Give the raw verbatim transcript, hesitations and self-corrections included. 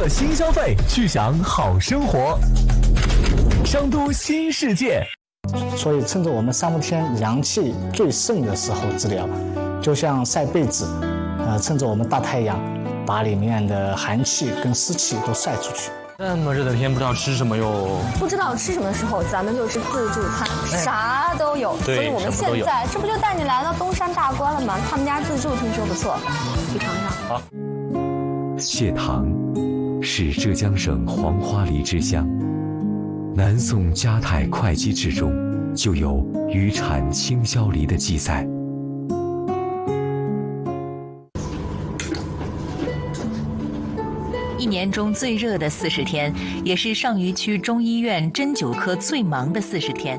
乐新消费，去享好生活。商都新世界。 所以趁着我们三伏天阳气最盛的时候治疗，就像晒被子，呃，趁着我们大太阳，把里面的寒气跟湿气都晒出去。 这么热的天，不知道吃什么哟。 不知道吃什么的时候，咱们就是自助餐，啥都有。所以我们现在这不就带你来到东山大观了吗？他们家自助听说不错，去尝尝。 好。 谢堂是浙江省黄花梨之乡，南宋嘉泰会稽志中就有渔产青霄梨的记载。 一年中最热的四十天，也是上虞区中医院针灸科最忙的四十天。